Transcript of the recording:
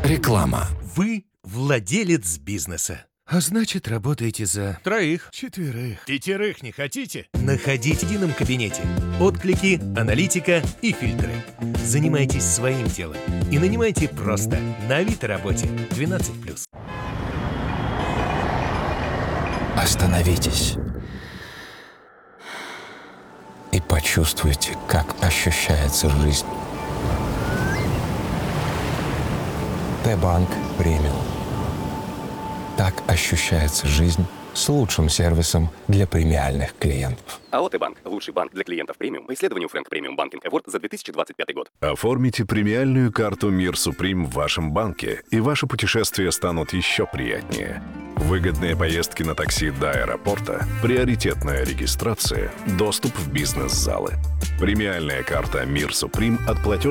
Реклама. Вы владелец бизнеса. А значит, работаете за 3, 4. 5 не хотите? Находите в едином кабинете отклики, аналитика и фильтры. Занимайтесь своим делом и нанимайте просто на Авито-работе 12+. Остановитесь и почувствуйте, как ощущается жизнь. Т-банк премиум. Так ощущается жизнь с лучшим сервисом для премиальных клиентов. АО «Т-банк» – лучший банк для клиентов премиум по исследованию Frank Premium Banking Award за 2025 год. Оформите премиальную карту «Мир Суприм» в вашем банке, и ваши путешествия станут еще приятнее. Выгодные поездки на такси до аэропорта, приоритетная регистрация, доступ в бизнес-залы. Премиальная карта «Мир Суприм» от платежной